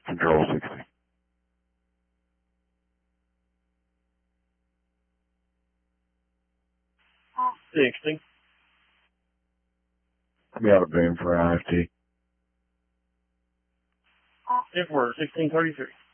Control 60. 60. Got a boom for IFT. If we're 1633.